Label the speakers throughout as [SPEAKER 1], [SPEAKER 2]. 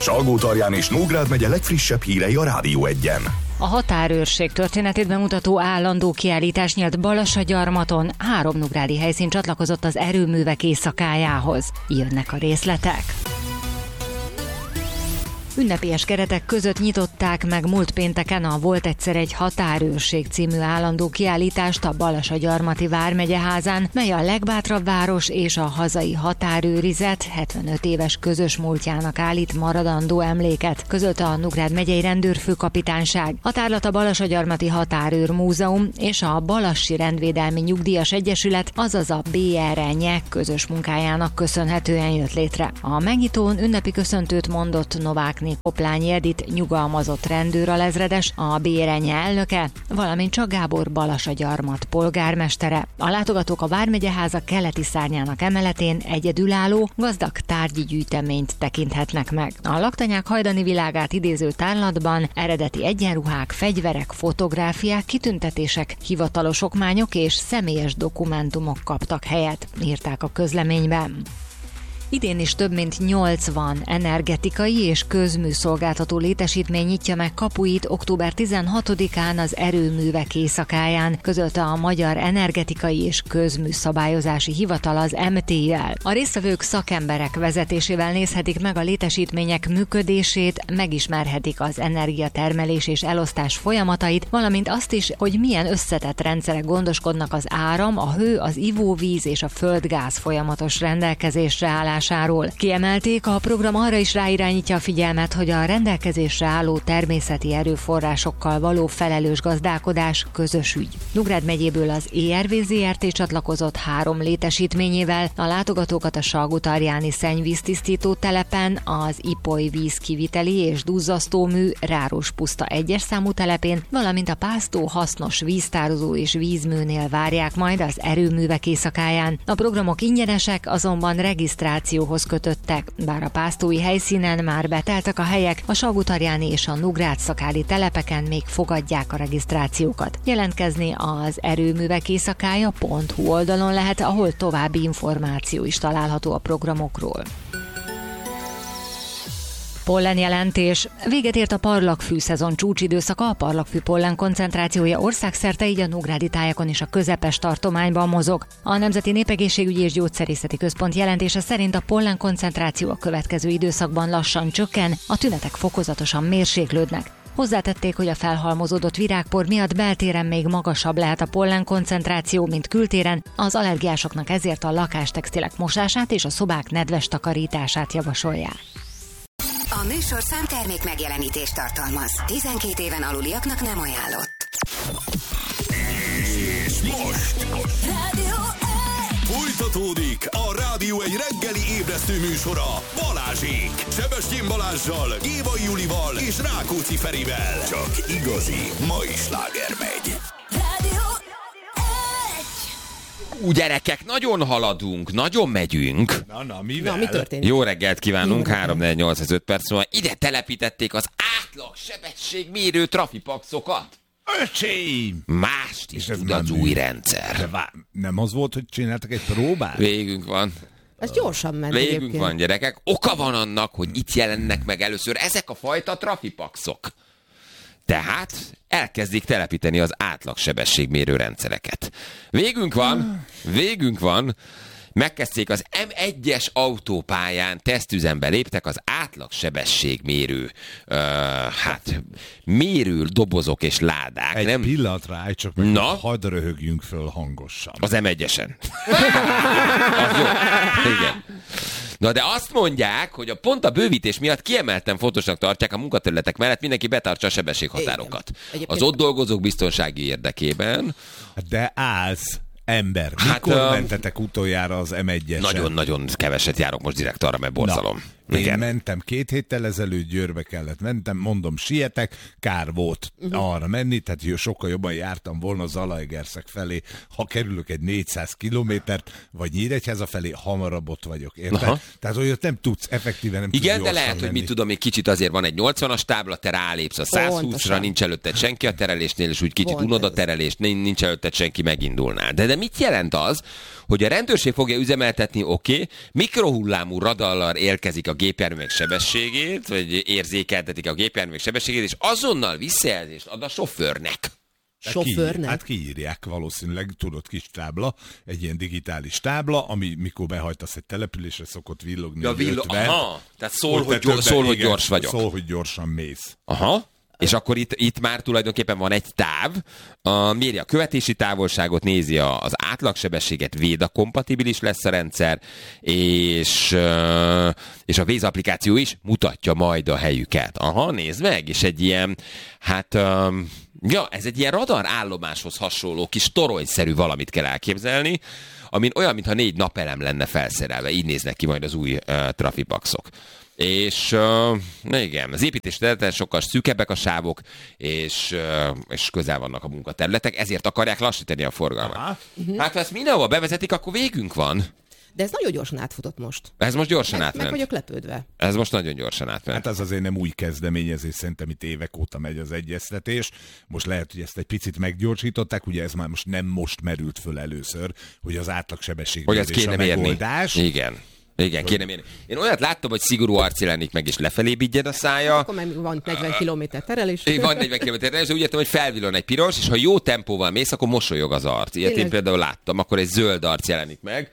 [SPEAKER 1] Salgótarján és Nógrád megye legfrissebb hírei a Rádió 1-en.
[SPEAKER 2] A határőrség történetét bemutató állandó kiállítás nyílt Balassagyarmaton, 3 nógrádi helyszín csatlakozott az erőművek éjszakájához. Jönnek a részletek. Ünnepélyes keretek között nyitották meg múlt pénteken a Volt egyszer egy határőrség című állandó kiállítást a Balassagyarmati vármegyeházán, mely a legbátrabb város és a hazai határőrizet 75 éves közös múltjának állít maradandó emléket, közölte a Nógrád megyei rendőrfőkapitányság. A tárlat a Balassagyarmati Határőr Múzeum és a Balassi Rendvédelmi Nyugdíjas Egyesület, azaz a BRNY közös munkájának köszönhetően jött létre. A megnyitón ünnepi köszöntőt mondott Novák Koplányi Edith nyugalmazott rendőralezredes, a BRNY elnöke, valamint Csak Gábor Balassagyarmat polgármestere. A látogatók a vármegyeháza keleti szárnyának emeletén egyedülálló, gazdag tárgyi gyűjteményt tekinthetnek meg. A laktanyák hajdani világát idéző tárlatban eredeti egyenruhák, fegyverek, fotográfiák, kitüntetések, hivatalos okmányok és személyes dokumentumok kaptak helyet, írták a közleményben. Idén is több mint 80 energetikai és közműszolgáltató létesítmény nyitja meg kapuit október 16-án az erőművek éjszakáján, közölte a Magyar Energetikai és Közműszabályozási Hivatal, az MTI-vel. A résztvevők szakemberek vezetésével nézhetik meg a létesítmények működését, megismerhetik az energiatermelés és elosztás folyamatait, valamint azt is, hogy milyen összetett rendszerek gondoskodnak az áram, a hő, az ivóvíz és a földgáz folyamatos rendelkezésre állás. Kiemelték, a program arra is ráirányítja a figyelmet, hogy a rendelkezésre álló természeti erőforrásokkal való felelős gazdálkodás közös ügy. Nógrád megyéből az ERV Zrt. Csatlakozott 3 létesítményével, a látogatókat a Salgótarjáni szennyvíztisztító telepen, az Ipoly vízkiviteli és duzzasztómű Rárospuszta 1-es számú telepén, valamint a Pásztó hasznos víztározó és vízműnél várják majd az erőművek éjszakáján. A programok ingyenesek, azonban regisztrációhoz kötöttek, bár a pásztói helyszínen már beteltek a helyek, a Salgótarjáni és a Nógrád-szakáli telepeken még fogadják a regisztrációkat. Jelentkezni az erőművek éjszakája.hu oldalon lehet, ahol további információ is található a programokról. Pollenjelentés. Véget ért a parlagfű szezon csúcsidőszaka, a parlagfű pollen koncentrációja országszerte, így a nógrádi tájakon is a közepes tartományban mozog. A Nemzeti Népegészségügyi és Gyógyszerészeti Központ jelentése szerint a pollen koncentráció a következő időszakban lassan csökken, a tünetek fokozatosan mérséklődnek. Hozzátették, hogy a felhalmozódott virágpor miatt beltéren még magasabb lehet a pollen koncentráció, mint kültéren, az allergiásoknak ezért a lakástextilek mosását és a szobák nedves takarítását javasolják.
[SPEAKER 3] A műsorszám termék megjelenítést tartalmaz. 12 éven aluliaknak nem ajánlott.
[SPEAKER 1] És most folytatódik a Rádió egy reggeli ébresztő műsora Balázsék. Sebestyén Balázssal, Gévai Julival és Rákóczi Ferivel. Csak igazi mai sláger megy.
[SPEAKER 4] Gyerekek, nagyon haladunk, nagyon megyünk.
[SPEAKER 5] Mivel? Mi történik?
[SPEAKER 4] Jó reggelt kívánunk, 3-4-8-5 perc múlva. Ide telepítették az átlag sebességmérő trafipaxokat.
[SPEAKER 5] Öcsém!
[SPEAKER 4] Mást is tud az új rendszer.
[SPEAKER 5] De nem az volt, hogy csináltak egy próbát?
[SPEAKER 4] Végünk van.
[SPEAKER 6] Ez gyorsan ment.
[SPEAKER 4] Végünk van, gyerekek. Oka van annak, hogy itt jelennek meg először ezek a fajta trafipaxok. Tehát elkezdik telepíteni az átlagsebességmérő rendszereket. Végünk van, megkezdték az M1-es autópályán, tesztüzembe léptek az átlagsebességmérő, mérő dobozok és ládák.
[SPEAKER 5] Egy pillanatra állj csak meg, hadd röhögjünk föl hangosan.
[SPEAKER 4] Az M1-esen. Az jó. Igen. Na de azt mondják, hogy pont a bővítés miatt kiemelten fontosnak tartják a munkaterületek mellett mindenki betartsa a sebességhatárokat. Az ott dolgozók biztonsági érdekében.
[SPEAKER 5] De állsz, ember. Mikor mentetek utoljára az M1-esen?
[SPEAKER 4] Nagyon-nagyon keveset járok most direkt arra, mert borzalom.
[SPEAKER 5] Én mentem 2 héttel ezelőtt, Győrbe kellett mentem, mondom, sietek, kár volt arra menni, tehát sokkal jobban jártam volna Zalaegerszeg felé, ha kerülök egy 400 kilométert, vagy Nyíregyháza felé, hamarabb ott vagyok, érted? Aha. Tehát olyat nem tudsz, effektíven nem tudsz.
[SPEAKER 4] Igen, de lehet, hogy mit tudom, még kicsit azért van egy 80-as tábla, te rálépsz a 120-ra, nincs előtted senki a terelésnél, és úgy kicsit unod a terelést, nincs előtted senki, megindulnál. De mit jelent az, hogy a rendőrség fogja üzemeltetni, mikrohullámú radallal érkezik a a gépjárművek sebességét, vagy érzékeltetik a gépjárművek sebességét, és azonnal visszajelzést ad a sofőrnek.
[SPEAKER 6] Sofőrnek?
[SPEAKER 5] Hát kiírják valószínűleg, tudod, kis tábla, egy ilyen digitális tábla, ami mikor behajtasz egy településre, szokott villogni.
[SPEAKER 4] Ja,
[SPEAKER 5] 50.
[SPEAKER 4] Aha, tehát szól, hogy gyors vagyok.
[SPEAKER 5] Szól, hogy gyorsan mész.
[SPEAKER 4] Aha. És akkor itt már tulajdonképpen van egy táv, méri a követési távolságot, nézi az átlagsebességet, Véda kompatibilis lesz a rendszer, és a Waze applikáció is mutatja majd a helyüket. Aha, nézd meg, és egy ilyen, ez egy ilyen radarállomáshoz hasonló kis toronyszerű valamit kell elképzelni, amin olyan, mintha 4 napelem lenne felszerelve. Így néznek ki majd az új trafipaxok. És igen, az építési területen sokkal szűkebbek a sávok, és közel vannak a munkaterületek, ezért akarják lassítani a forgalmat. Hát ha ezt mindenhova bevezetik, akkor végünk van.
[SPEAKER 6] De ez nagyon gyorsan átfutott most.
[SPEAKER 4] Ez most gyorsan átment.
[SPEAKER 6] Meg vagyok lepődve.
[SPEAKER 4] Ez most nagyon gyorsan átment.
[SPEAKER 5] Hát az azért nem új kezdeményezés, szerintem itt évek óta megy az egyeztetés. Most lehet, hogy ezt egy picit meggyorsították, ugye ez már most merült föl először, hogy az átlagsebesség
[SPEAKER 4] hogy ez kéne
[SPEAKER 5] a megoldás.
[SPEAKER 4] Mérni. Igen, kéne mérni. Én olyat láttam, hogy szigorú arc jelenik meg, és lefelé bigyed a szája.
[SPEAKER 6] Akkor meg van 40 km terelés.
[SPEAKER 4] Van 40 km terelés, úgy értem, hogy felvillan egy piros, és ha jó tempóval mész, akkor mosolyog az arc. Ilyet én például láttam, akkor egy zöld arc jelenik meg,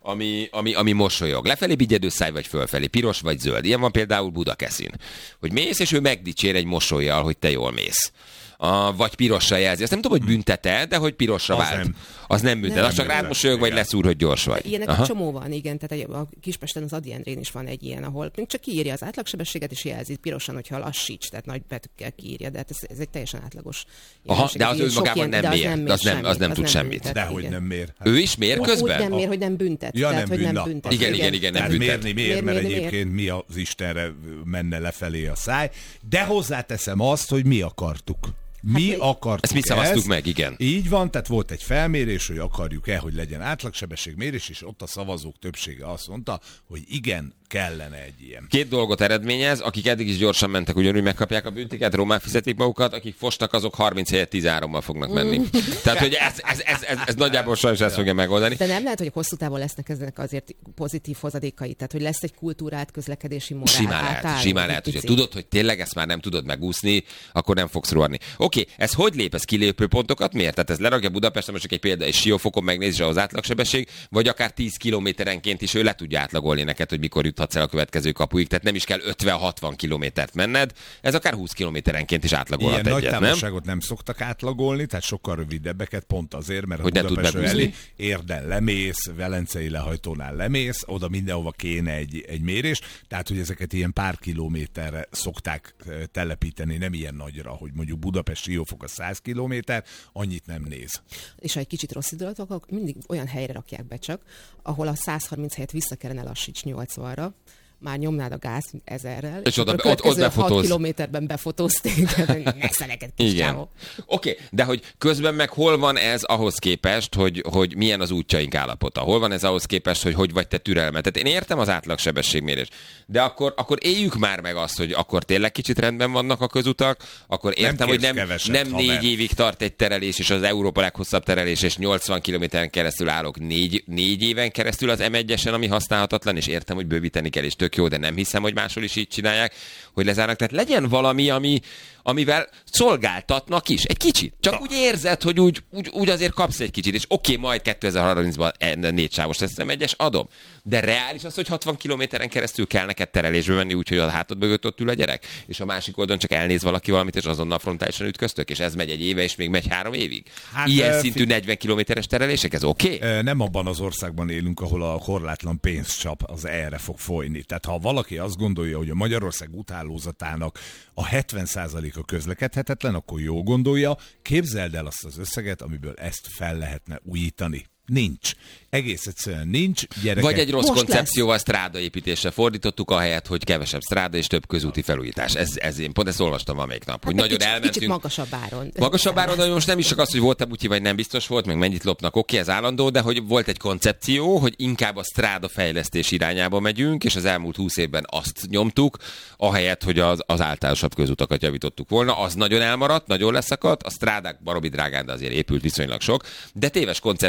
[SPEAKER 4] ami mosolyog. Lefelé bigyedő száj, vagy fölfelé, piros vagy zöld. Ilyen van például Budakeszin. Hogy mész, és ő megdicsér egy mosollyal, hogy te jól mész. Vagy pirossal jelzi. Azt nem tudom, hogy büntete, de hogy pirosra vált. Az nem büntet. Az csak rád mosolyog, vagy leszúr, hogy gyors vagy.
[SPEAKER 6] Ilyenek egy csomó van, igen. Tehát a Kispesten az Ady Endrén is van egy ilyen, ahol csak kiírja az átlagsebességet, és jelzi pirosan, hogyha lassíts, tehát nagy betűkkel kiírja, de hát ez egy teljesen átlagos.
[SPEAKER 4] Aha, de az önmagában nem mér. Az nem tud semmit.
[SPEAKER 5] Dehogy nem mér.
[SPEAKER 4] Ő is mér közben?
[SPEAKER 6] Úgy nem mér, hogy nem büntet.
[SPEAKER 5] Ja,
[SPEAKER 6] tehát,
[SPEAKER 5] nem
[SPEAKER 6] hogy nem
[SPEAKER 5] büntet.
[SPEAKER 6] büntet.
[SPEAKER 4] Igen, nem büntet.
[SPEAKER 5] Mér, mert egyébként mi az Istenre menne lefelé a száj. De hozzáteszem azt, hogy mi akartuk. Mi akartuk
[SPEAKER 4] ezt. Mi szavaztuk meg, igen.
[SPEAKER 5] Így van, tehát volt egy felmérés, hogy akarjuk-e, hogy legyen átlagsebességmérés, és ott a szavazók többsége azt mondta, hogy igen, kellene egy ilyen. 2
[SPEAKER 4] dolgot eredményez, akik eddig is gyorsan mentek, ugyanúgy megkapják a büntiket, román fizetik magukat, akik fostak, azok 30 helyett 13-mal fognak menni. Tehát, hogy ez nagyjából sajnos ezt fogja megoldani.
[SPEAKER 6] De nem lehet, hogy hosszú távon lesznek ezek azért pozitív hozadékai, tehát hogy lesz egy kultúrát, közlekedési morál.
[SPEAKER 4] Simán lehet, hogyha tudod, hogy tényleg ezt már nem tudod megúszni, akkor nem fogsz rohanni. Oké, ez hogy lép? Ez kilépő pontokat miért? Tehát ez lerakja Budapesten, most csak egy példa, és Siófokon megnézi az átlagsebesség, vagy akár 10 kilométerenként is ő le tudja átlagolni neked, hogy mikor juthatsz el a következő kapuig, tehát nem is kell 50-60 kilométert menned, ez akár 20 kilométerenként is átlagolhat egyet, nem?
[SPEAKER 5] Ilyen nagy távolságot nem szoktak átlagolni, tehát sokkal rövidebbeket pont azért, mert
[SPEAKER 4] hogy
[SPEAKER 5] a Budapestről elé Érden lemész, Velencei lehajtónál lemész, oda mindenhova kéne egy mérés, tehát hogy ezeket ilyen pár kilométerre szokták telepíteni, nem ilyen nagyra, hogy mondjuk Budapest Siófok a 100 kilométer, annyit nem néz.
[SPEAKER 6] És ha egy kicsit rossz időt akkor mindig olyan helyre rakják be csak, ahol a 130 helyet vissza kellene lassíts 80-ra, már nyomnád a gáz 1000-rel, és
[SPEAKER 4] ott befotóz.
[SPEAKER 6] 6 kilométerben befotózték, ne szeleked kis csávó.
[SPEAKER 4] Oké, de hogy közben meg hol van ez ahhoz képest, hogy milyen az útjaink állapota? Hol van ez ahhoz képest, hogy vagy te türelmet? Én értem az átlagsebességmérés, de akkor éljük már meg azt, hogy akkor tényleg kicsit rendben vannak a közutak, akkor értem, hogy nem 4 évig tart egy terelés, és az Európa leghosszabb terelés, és 80 kilométeren keresztül állok 4 éven keresztül az M1-esen, ami használhatatlan, és értem, hogy bővíteni kell, és tök jó, de nem hiszem, hogy máshol is így csinálják, hogy lezárnak. Tehát legyen valami, amivel szolgáltatnak is. Egy kicsit. Csak úgy érzed, hogy úgy azért kapsz egy kicsit, és oké, majd 2030-ban 4 sávos lesz M1-es, adom. De reális az, hogy 60 kilométeren keresztül kell neked terelésbe menni, úgyhogy a hátad mögött ott ül a gyerek, és a másik oldalon csak elnéz valaki valamit, és azonnal frontálisan ütköztök, és ez megy egy éve, és még megy 3 évig. Hát, ilyen szintű 40 kilométeres terelések, ez oké?
[SPEAKER 5] Nem abban az országban élünk, ahol a korlátlan pénzcsap az erre fog folyni. Tehát ha valaki azt gondolja, hogy a Magyarország úthálózatának a 70%-a közlekedhetetlen, akkor jól gondolja, képzeld el azt az összeget, amiből ezt fel lehetne újítani. Nincs. Egész egyszerűen nincs. Gyerekek.
[SPEAKER 4] Vagy egy rossz koncepcióval strádaépítésre fordítottuk, ahelyett, hogy kevesebb stráda és több közúti felújítás. Ez én pont ezt olvastam valamelyik nap. Hogy nagyon elmentünk.
[SPEAKER 6] Kicsit magasabb áron.
[SPEAKER 4] Magasabb áron, de most nem is csak az, hogy volt-e butyi, vagy nem biztos volt, meg mennyit lopnak, oké, ez állandó, de hogy volt egy koncepció, hogy inkább a stráda fejlesztés irányába megyünk, és az elmúlt 20 évben azt nyomtuk, ahelyett, hogy az általánosabb közutakat javítottuk volna. Az nagyon elmaradt, nagyon leszakadt, a strádák baromi drágán, de azért épült viszonylag sok, de téves koncepcióból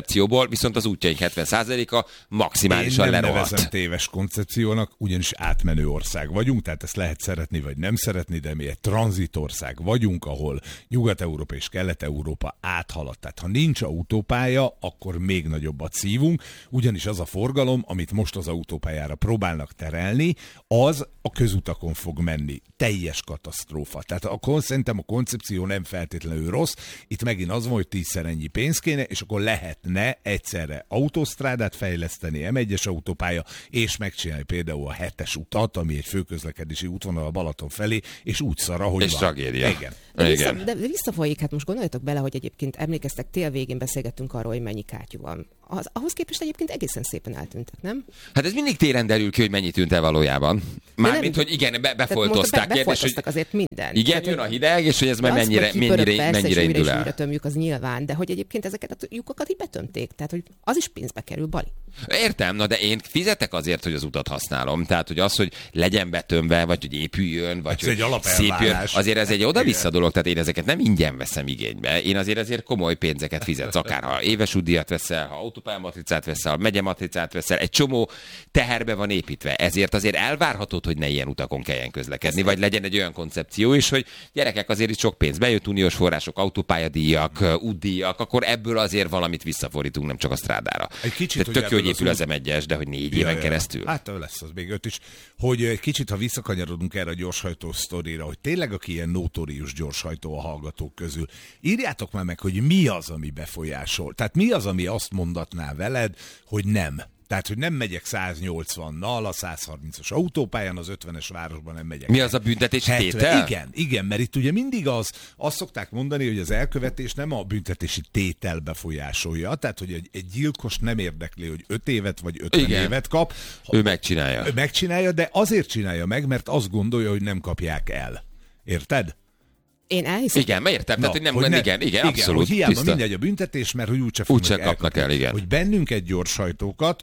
[SPEAKER 4] ahol viszont az útjaink 70%-a maximálisan
[SPEAKER 5] Én nem
[SPEAKER 4] lerohadt.
[SPEAKER 5] nevezem téves koncepciónak, ugyanis átmenő ország vagyunk, tehát ezt lehet szeretni vagy nem szeretni, de mi egy tranzitország vagyunk, ahol Nyugat-Európa és Kelet-Európa áthalad. Tehát ha nincs autópálya, akkor még nagyobbat szívunk, ugyanis az a forgalom, amit most az autópályára próbálnak terelni, az a közutakon fog menni. Teljes katasztrófa. Tehát szerintem a koncepció nem feltétlenül rossz. Itt megint az van, hogy 10-szer ennyi pénz kéne, és akkor lehetne egyszerre autósztrádát fejleszteni, M1-es autópálya, és megcsinálni például a 7-es utat, ami egy főközlekedési útvonal a Balaton felé, és úgy szar, ahogy
[SPEAKER 4] és
[SPEAKER 5] van.
[SPEAKER 4] tragédia.
[SPEAKER 5] Igen.
[SPEAKER 6] De visszafolyik, hát most gondoljatok bele, hogy egyébként emlékeztek, tél végén beszélgettünk arról, hogy mennyi kátyú van. Ahhoz képest egyébként egészen szépen eltűntek, nem?
[SPEAKER 4] Hát ez mindig télen derül ki, hogy mennyit tűnt el valójában. Mármint, hogy igen, befoltozták.
[SPEAKER 6] Befoltoztak azért minden.
[SPEAKER 4] Igen,
[SPEAKER 6] tehát,
[SPEAKER 4] jön a hideg, és hogy ez már mennyire indul el.
[SPEAKER 6] Újra tömjük, az nyilván, de hogy egyébként ezeket a lyukokat így betömték, tehát hogy az is pénzbe kerül, Bali.
[SPEAKER 4] Értem, na de én fizetek azért, hogy az utat használom. Tehát, hogy az, hogy legyen betömve, vagy hogy épüljön, vagy
[SPEAKER 5] ez
[SPEAKER 4] hogy szépjön, azért ez egy oda-vissza dolog, tehát én ezeket nem ingyen veszem igénybe. Én azért komoly pénzeket fizetsz, akár ha éves útdíjat veszel, ha autópályamatricát veszel, ha megyematricát veszel, egy csomó teherbe van építve. Ezért azért elvárhatod, hogy ne ilyen utakon kelljen közlekedni, vagy legyen egy olyan koncepció is, hogy gyerekek, azért itt sok pénz bejött, uniós források, autópályadíjak, útdíjak, akkor ebből azért valamit visszafordítunk, nem csak a strádára.
[SPEAKER 5] Egy kicsit,
[SPEAKER 4] tök jó, hogy épül az M1-es, de hogy 4 éven keresztül.
[SPEAKER 5] Hát lesz az még 5 is. Hogy egy kicsit, ha visszakanyarodunk erre a gyorshajtó sztorira, hogy tényleg aki ilyen notórius gyorshajtó a hallgatók közül, írjátok már meg, hogy mi az, ami befolyásol. Tehát mi az, ami azt mondatná veled, hogy nem. Tehát, hogy nem megyek 180-nal a 130-as autópályán, az 50-es városban nem megyek.
[SPEAKER 4] Mi az a büntetési tétel?
[SPEAKER 5] Igen, mert itt ugye mindig azt szokták mondani, hogy az elkövetés nem a büntetési tétel befolyásolja, tehát, hogy egy gyilkos nem érdekli, hogy 5 évet vagy 50 évet kap.
[SPEAKER 4] Ő megcsinálja.
[SPEAKER 5] Ő megcsinálja, de azért csinálja meg, mert azt gondolja, hogy nem kapják el. Érted?
[SPEAKER 6] Én elhiszem.
[SPEAKER 4] Igen, mert értem, tehát, hogy nem, igen, abszolút.
[SPEAKER 5] Hogy hiába
[SPEAKER 4] tiszta.
[SPEAKER 5] mindegy a büntetés, mert hogy úgyse
[SPEAKER 4] kapnak el, igen.
[SPEAKER 5] Hogy bennünket gyorshajtókat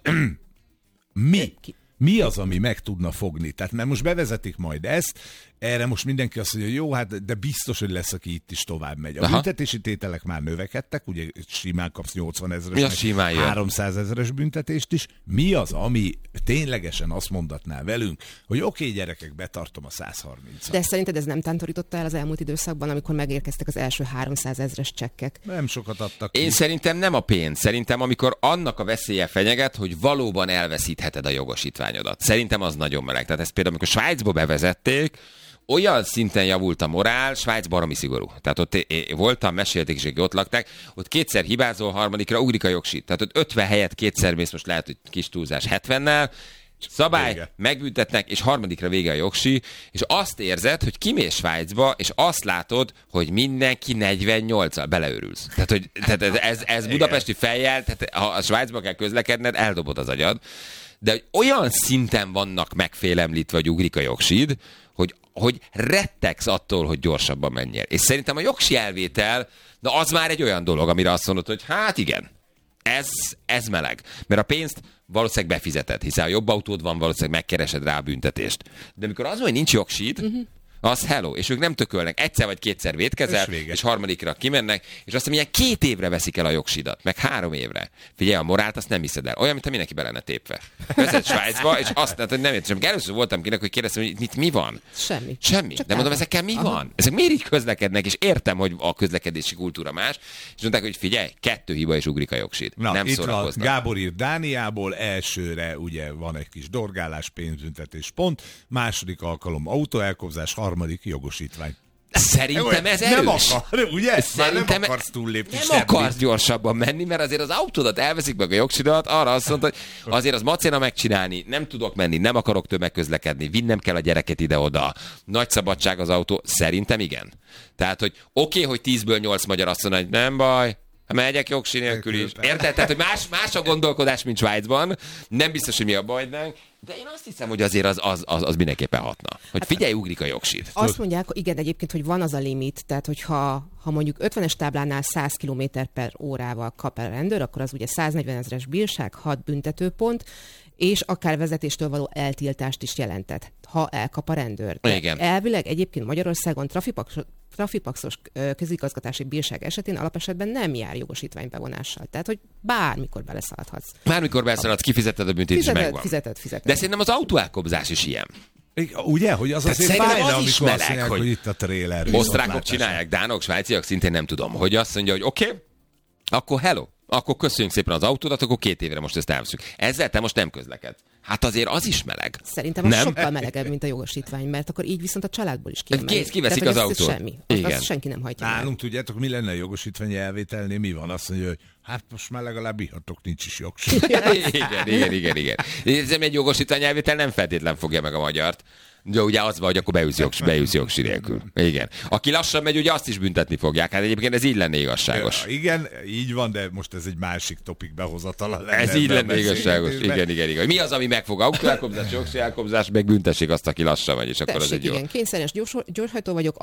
[SPEAKER 5] mi az, ami meg tudna fogni? Tehát mert most bevezetik majd ezt, erre most mindenki azt mondja, jó, hát de biztos, hogy lesz, aki itt is tovább megy. A büntetési tételek már növekedtek, ugye simán kapsz 80 000-es, 300 000-es büntetést is. Mi az, ami ténylegesen azt mondatná velünk, hogy oké, gyerekek, betartom a 130-at.
[SPEAKER 6] De szerinted ez nem tántorította el az elmúlt időszakban, amikor megérkeztek az első 300 000-es csekkek?
[SPEAKER 5] Nem sokat adtak ki.
[SPEAKER 4] Én szerintem nem a pénz. Szerintem amikor annak a veszélye fenyeget, hogy valóban elveszítheted a jogosítványodat. Szerintem az nagyon meleg. Tehát ezt például, amikor Svájcba bevezették, olyan szinten javult a morál, Svájc baromi szigorú. Tehát ott voltam, mesélték is, hogy ott lakták, ott kétszer hibázol, harmadikra ugrik a jogsít. Tehát ott 50 helyett kétszer mész, most lehet, hogy kis túlzás 70-nel, szabály, vége. Megbüntetnek, és harmadikra vége a jogsi, és azt érzed, hogy kimész Svájcba, és azt látod, hogy mindenki 48-al beleőrülsz. Tehát ez budapesti fejjel, tehát ha a Svájcba kell közlekedned, eldobod az agyad. De olyan szinten vannak megfélemlítve, hogy ugrik a jogsid, hogy rettegsz attól, hogy gyorsabban menjél. És szerintem a jogsi elvétel, na az már egy olyan dolog, amire azt mondod, hogy hát igen, ez meleg. Mert a pénzt valószínűleg befizeted, hiszen ha jobb autód van, valószínűleg megkeresed rá a büntetést. De amikor az van, hogy nincs jogsid, az hello, és ők nem tökölnek, egyszer vagy kétszer vétkezel, és harmadikra kimennek, és azt mondja, 2 évre veszik el a jogsidat, meg 3 évre. Figyelj, a morált azt nem hiszed el. Olyan, mint ha mindenki be lenne tépve. Vezet Svájcba, és azt mondta, hogy nem értem. Először voltam kinek, hogy kérdeztem, hogy itt mi van. Semmi. De mondom, ezekkel mi van? Ezek miért így közlekednek, és értem, hogy a közlekedési kultúra más, és mondták, hogy figyelj, 2 hiba és ugrik a jogsid.
[SPEAKER 5] Na,
[SPEAKER 4] nem
[SPEAKER 5] itt van Gábor ír Dániából, elsőre ugye van egy kis dorgálás, pénzbüntetés pont, második alkalom autóelkobzás, harmadik jogosítvány.
[SPEAKER 4] Szerintem ez
[SPEAKER 5] nem
[SPEAKER 4] erős.
[SPEAKER 5] Ugye? Szerintem nem akarsz túllépni.
[SPEAKER 4] Nem akarsz gyorsabban menni, mert azért az autódat elveszik meg a jogsidat, arra azt mondta, hogy azért az macéna megcsinálni, nem tudok menni, nem akarok tömegközlekedni, vinnem kell a gyereket ide-oda, nagy szabadság az autó, szerintem igen. Tehát, hogy oké, hogy 10-ből 8 magyar azt mondja, hogy nem baj, megyek jogsi nélkül is. Érted? Tehát, hogy más a gondolkodás, mint Svájcban, nem biztos, hogy mi a bajdnánk, de én azt hiszem, hogy azért az mindenképpen hatna. Hogy figyelj, ugrik a jogsid.
[SPEAKER 6] Azt mondják, igen, egyébként, hogy van az a limit, tehát hogyha mondjuk 50-es táblánál 100 km/h kap el rendőr, akkor az ugye 140 000-es bírság, 6 büntetőpont, és akár vezetéstől való eltiltást is jelentett, ha elkap a rendőr.
[SPEAKER 4] Igen.
[SPEAKER 6] Elvileg egyébként Magyarországon trafipaxos közigazgatási bírság esetén alapesetben nem jár jogosítvány bevonással. Tehát, hogy bármikor beleszaladhatsz.
[SPEAKER 4] Bármikor beleszaladsz, kifizetted a büntetést, megvan.
[SPEAKER 6] Fizeted.
[SPEAKER 4] De szerintem az autóelkobzás is ilyen.
[SPEAKER 5] Ugye, hogy az azért
[SPEAKER 4] szerintem
[SPEAKER 5] fájna,
[SPEAKER 4] az is
[SPEAKER 5] amikor azt
[SPEAKER 4] meleg,
[SPEAKER 5] mondják, hogy itt a trailer.
[SPEAKER 4] Osztrákok csinálják, dánok, svájciak, szintén nem tudom, hogy azt mondja, hogy oké, akkor hello, akkor köszönjük szépen az autódat, akkor 2 évre most ezt elveszünk. Ezzel te most nem közlekedsz. Hát azért az is meleg.
[SPEAKER 6] Szerintem az sokkal melegebb, mint a jogosítvány, mert akkor így viszont a családból is kiemelik.
[SPEAKER 4] Kiveszik az autót.
[SPEAKER 6] Semmi. Azt senki nem hajtja.
[SPEAKER 5] Nálunk tudjátok, mi lenne a jogosítványi elvételnél? Mi van? Azt mondja, hogy hát most már legalább ihatok, nincs is jogosítvány.
[SPEAKER 4] Igen. Ez egy jogosítvány elvétel nem feltétlen fogja meg a magyart. De ugye az van, hogy akkor beűz jogsi nélkül. Igen. Aki lassan megy, ugye azt is büntetni fogják. Hát egyébként ez így lenne igazságos.
[SPEAKER 5] Ja, igen, így van, de most ez egy másik topik behozatala lenne.
[SPEAKER 4] Ez így lenne igazságos. Igen. Mi az, ami megfog? Autóelkobzás, jogsi elkobzás, meg büntessék azt, aki lassan megy, és akkor
[SPEAKER 6] Tessék,
[SPEAKER 4] az egy jó.
[SPEAKER 6] Igen, kényszeres gyorshajtó vagyok,